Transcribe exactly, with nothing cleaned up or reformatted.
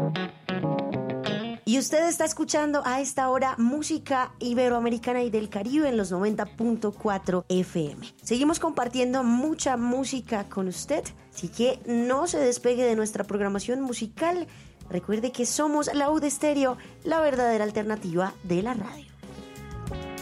Y usted está escuchando a esta hora música iberoamericana y del Caribe en los noventa punto cuatro F M. Seguimos compartiendo mucha música con usted, así que no se despegue de nuestra programación musical. Recuerde que somos la U D Estéreo, la verdadera alternativa de la radio.